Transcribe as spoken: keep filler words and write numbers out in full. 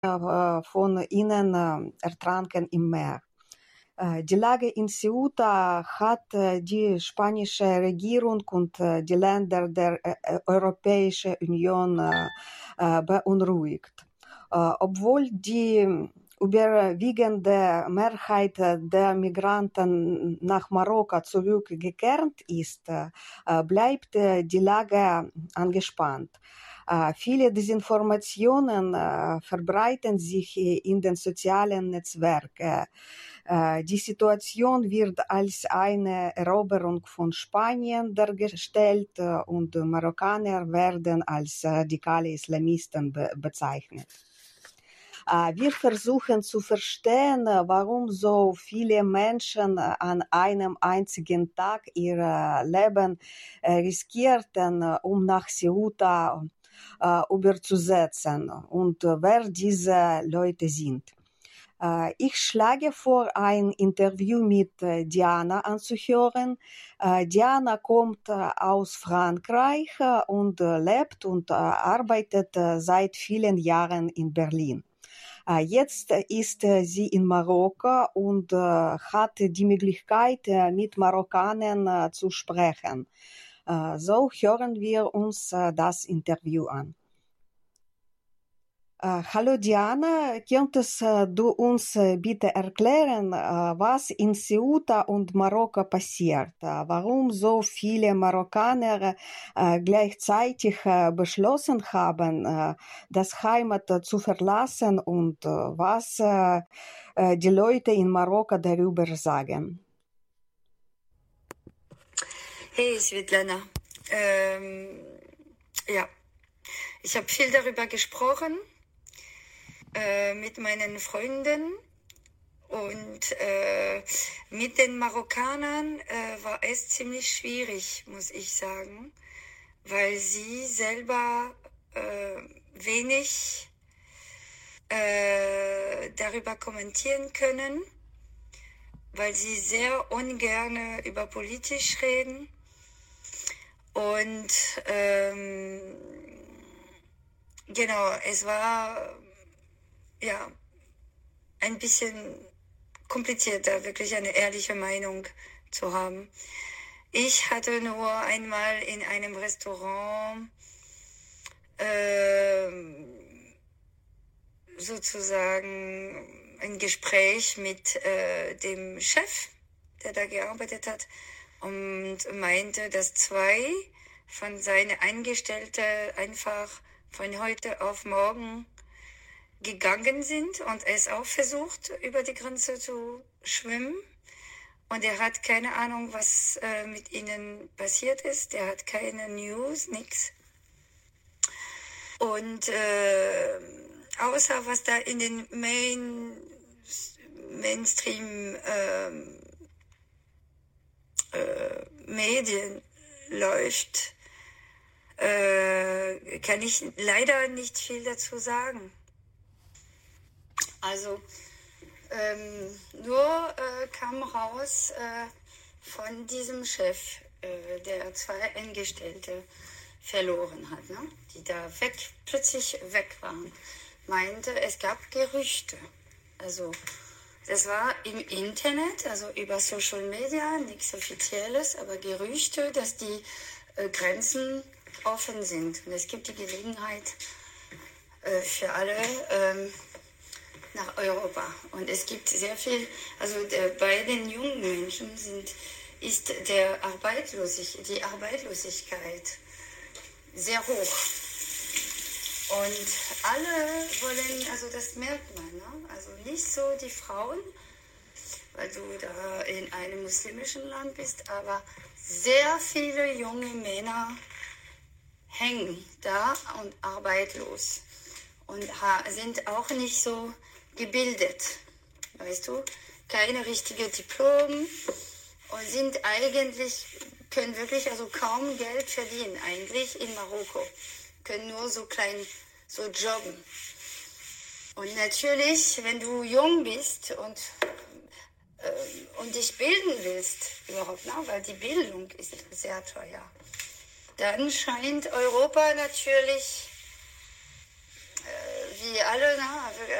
äh, von ihnen äh, ertranken im Meer. Äh, die Lage in Ceuta hat äh, die spanische Regierung und äh, die Länder der äh, Europäischen Union äh, äh, beunruhigt. Äh, obwohl die überwiegende Mehrheit der Migranten nach Marokko zurückgekehrt ist, äh, bleibt äh, die Lage angespannt. Äh, viele Desinformationen äh, verbreiten sich in den sozialen Netzwerken. Äh, die Situation wird als eine Eroberung von Spanien dargestellt äh, und Marokkaner werden als radikale Islamisten be bezeichnet. Äh, wir versuchen zu verstehen, warum so viele Menschen an einem einzigen Tag ihr Leben äh, riskierten, um nach Ceuta äh, überzusetzen und wer diese Leute sind. Äh, ich schlage vor, ein Interview mit äh, Diana anzuhören. Äh, Diana kommt äh, aus Frankreich äh, und äh, lebt und äh, arbeitet äh, seit vielen Jahren in Berlin. Äh, jetzt ist äh, sie in Marokko und äh, hat die Möglichkeit, äh, mit Marokkanern äh, zu sprechen. Äh, so hören wir uns äh, das Interview an. Äh, hallo Diana, könntest äh, du uns äh, bitte erklären, äh, was in Ceuta und Marokko passiert? Äh, warum so viele Marokkaner äh, gleichzeitig äh, beschlossen haben, äh, das Heimat äh, zu verlassen und äh, was äh, äh, die Leute in Marokko darüber sagen? Hey Svetlana, ähm, ja, ich habe viel darüber gesprochen äh, mit meinen Freunden und äh, mit den Marokkanern äh, war es ziemlich schwierig, muss ich sagen, weil sie selber äh, wenig äh, darüber kommentieren können, weil sie sehr ungern über politisch reden. Und ähm, genau, es war ja ein bisschen komplizierter, wirklich eine ehrliche Meinung zu haben. Ich hatte nur einmal in einem Restaurant äh, sozusagen ein Gespräch mit äh, dem Chef, der da gearbeitet hat, und meinte, dass zwei von seinen Angestellten einfach von heute auf morgen gegangen sind und es auch versucht, über die Grenze zu schwimmen. Und er hat keine Ahnung, was äh, mit ihnen passiert ist. Er hat keine News, nichts. Und äh, außer was da in den Main, Mainstream äh, äh, Medien läuft, äh, kann ich leider nicht viel dazu sagen. Also ähm, nur äh, kam raus äh, von diesem Chef, äh, der zwei Angestellte verloren hat, ne? Die da weg, plötzlich weg waren, meinte, es gab Gerüchte. Also das war im Internet, also über Social Media, nichts Offizielles, aber Gerüchte, dass die äh, Grenzen offen sind. Und es gibt die Gelegenheit äh, für alle ähm, nach Europa. Und es gibt sehr viel, also der, bei den jungen Menschen sind, ist der Arbeitslosig, die Arbeitslosigkeit sehr hoch. Und alle wollen, also das merkt man, ne? Also nicht so die Frauen, weil du da in einem muslimischen Land bist, aber sehr viele junge Männer hängen da und arbeitslos und sind auch nicht so gebildet, weißt du, keine richtige Diplom und sind eigentlich, können wirklich also kaum Geld verdienen, eigentlich in Marokko, können nur so klein, so jobben. Und natürlich, wenn du jung bist und, äh, und dich bilden willst, überhaupt, ne, weil die Bildung ist sehr teuer, dann scheint Europa natürlich wie alle, ne?